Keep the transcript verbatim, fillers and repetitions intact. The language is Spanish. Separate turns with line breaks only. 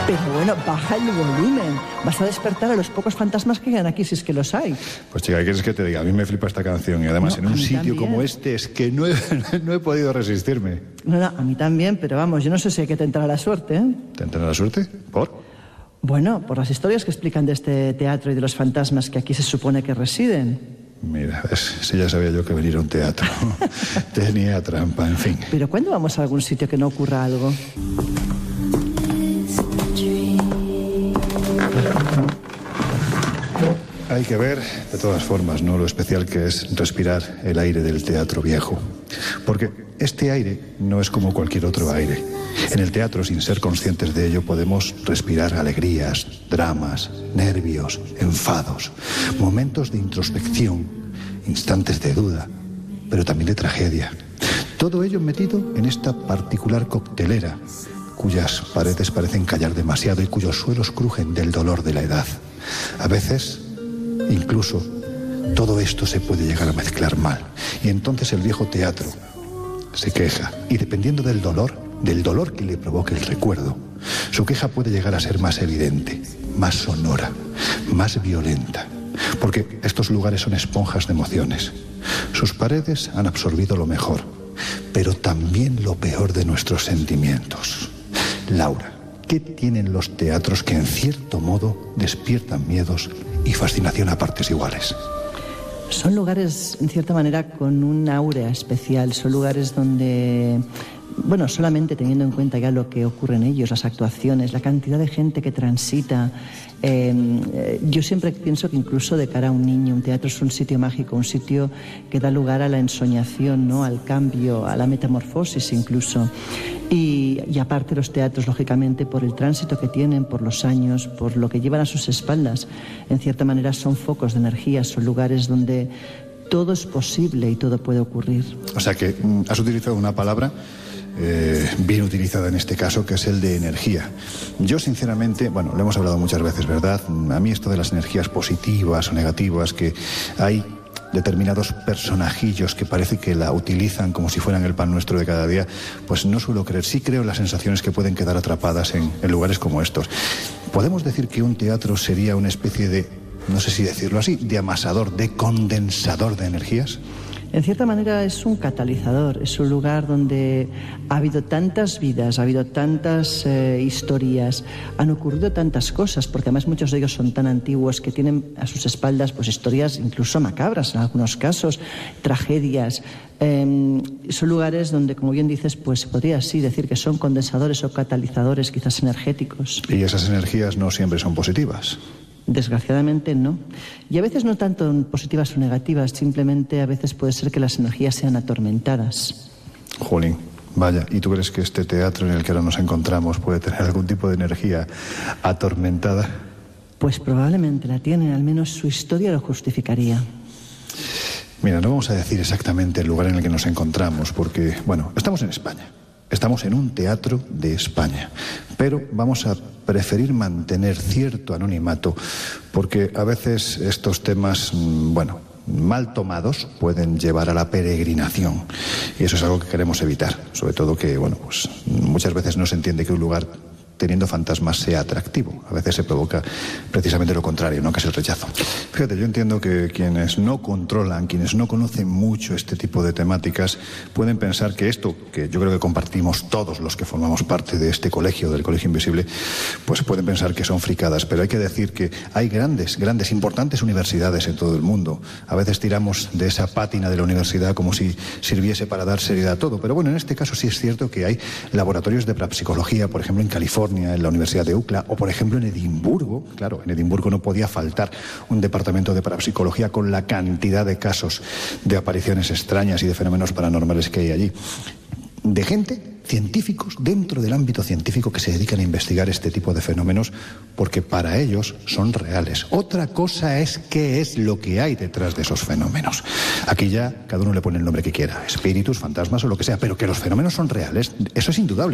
Pero bueno, baja el volumen. Vas a despertar a los pocos fantasmas que quedan aquí, si es que los hay.
Pues chica, ¿qué quieres que te diga? A mí me flipa esta canción y además
No,
en un
a mí
sitio
también.
como este es que no he, no he podido resistirme.
No, no, a mí también, pero vamos, yo no sé si hay que tentar la suerte, ¿eh?
¿Te entra la suerte? ¿Por?
Bueno, por las historias que explican de este teatro y de los fantasmas que aquí se supone que residen.
Mira, es- si ya sabía yo que venir a un teatro. Tenía trampa, en fin.
Pero ¿cuándo vamos a algún sitio que no ocurra algo?
Hay que ver, de todas formas, ¿no?, lo especial que es respirar el aire del teatro viejo. Porque este aire no es como cualquier otro aire. En el teatro, sin ser conscientes de ello, podemos respirar alegrías, dramas, nervios, enfados, momentos de introspección, instantes de duda, pero también de tragedia. Todo ello metido en esta particular coctelera, cuyas paredes parecen callar demasiado y cuyos suelos crujen del dolor de la edad. A veces, incluso, todo esto se puede llegar a mezclar mal. Y entonces el viejo teatro se queja. Y dependiendo del dolor, del dolor que le provoque el recuerdo, su queja puede llegar a ser más evidente, más sonora, más violenta. Porque estos lugares son esponjas de emociones. Sus paredes han absorbido lo mejor, pero también lo peor de nuestros sentimientos. Laura, ¿qué tienen los teatros que en cierto modo despiertan miedos y fascinación a partes iguales?
Son lugares, en cierta manera, con un aura especial. Son lugares donde, bueno, solamente teniendo en cuenta ya lo que ocurre en ellos, las actuaciones, la cantidad de gente que transita. Eh, eh, yo siempre pienso que incluso de cara a un niño, un teatro es un sitio mágico, un sitio que da lugar a la ensoñación, ¿no?, al cambio, a la metamorfosis incluso. Y, y aparte los teatros, lógicamente, por el tránsito que tienen, por los años, por lo que llevan a sus espaldas, en cierta manera son focos de energía, son lugares donde todo es posible y todo puede ocurrir.
O sea que mm, has utilizado una palabra eh, bien utilizada en este caso, que es el de energía. Yo sinceramente, bueno, lo hemos hablado muchas veces, ¿verdad? A mí esto de las energías positivas o negativas, que hay determinados personajillos que parece que la utilizan como si fueran el pan nuestro de cada día, pues no suelo creer. Sí creo en las sensaciones que pueden quedar atrapadas en, en lugares como estos. ¿Podemos decir que un teatro sería una especie de, no sé si decirlo así, de amasador, de condensador de energías?
En cierta manera es un catalizador, es un lugar donde ha habido tantas vidas, ha habido tantas eh, historias, han ocurrido tantas cosas, porque además muchos de ellos son tan antiguos que tienen a sus espaldas pues historias incluso macabras en algunos casos, tragedias. Eh, son lugares donde, como bien dices, pues se podría así decir que son condensadores o catalizadores quizás energéticos.
Y esas energías no siempre son positivas.
Desgraciadamente no. Y a veces no tanto positivas o negativas, simplemente a veces puede ser que las energías sean atormentadas.
Jolín, vaya, ¿y tú crees que este teatro en el que ahora nos encontramos puede tener algún tipo de energía atormentada?
Pues probablemente la tienen, al menos su historia lo justificaría.
Mira, no vamos a decir exactamente el lugar en el que nos encontramos, porque, bueno, estamos en España. Estamos en un teatro de España, pero vamos a preferir mantener cierto anonimato porque a veces estos temas, bueno, mal tomados pueden llevar a la peregrinación y eso es algo que queremos evitar, sobre todo que, bueno, pues muchas veces no se entiende que un lugar teniendo fantasmas sea atractivo. A veces se provoca precisamente lo contrario, ¿no?, que es el rechazo. Fíjate, yo entiendo que quienes no controlan, quienes no conocen mucho este tipo de temáticas, pueden pensar que esto, que yo creo que compartimos todos los que formamos parte de este colegio, del Colegio Invisible, pues pueden pensar que son fricadas, pero hay que decir que hay grandes, grandes, importantes universidades en todo el mundo. A veces tiramos de esa pátina de la universidad como si sirviese para dar seriedad a todo, pero bueno, en este caso sí es cierto que hay laboratorios de parapsicología, por ejemplo en California, en la Universidad de U C L A, o por ejemplo en Edimburgo. Claro, en Edimburgo no podía faltar un departamento de parapsicología con la cantidad de casos de apariciones extrañas y de fenómenos paranormales que hay allí. De gente, científicos dentro del ámbito científico que se dedican a investigar este tipo de fenómenos porque para ellos son reales. Otra cosa es qué es lo que hay detrás de esos fenómenos. Aquí ya cada uno le pone el nombre que quiera, espíritus, fantasmas o lo que sea, pero que los fenómenos son reales, eso es indudable.